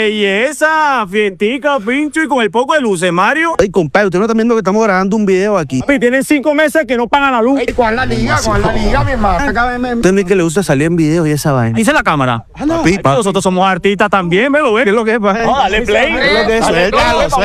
belleza! Fientica, pincho y con el poco de luces, Mario. Ay, compadre, usted no está viendo que estamos grabando un video aquí. Papi, tienen 5 meses que no pagan la luz. ¿Cuál la liga, mi hermano? Usted no es que le gusta salir en videos y esa vaina. Dice la cámara. Papi, Nosotros somos artistas también, ¿me lo ves? ¿qué es lo que es, pa? No, dale play. ¿Qué es lo que es? Suéltalo,